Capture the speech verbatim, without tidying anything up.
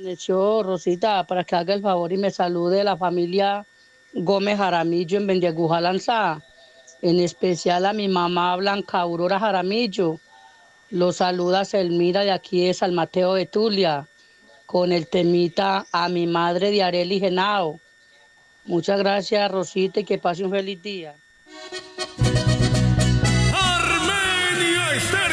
Yo, Rosita, para que haga el favor y me salude la familia Gómez Jaramillo en Bendiaguja Lanzada, en especial a mi mamá Blanca Aurora Jaramillo. Lo saluda Selmira de aquí de San Mateo de Tulia, con el temita a mi madre de Areli Genao. Muchas gracias, Rosita, y que pase un feliz día. Armenia